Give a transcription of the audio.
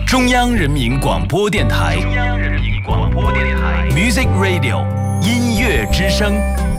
中央人民广播电台，中央人民广播电台 Music Radio 音乐之声。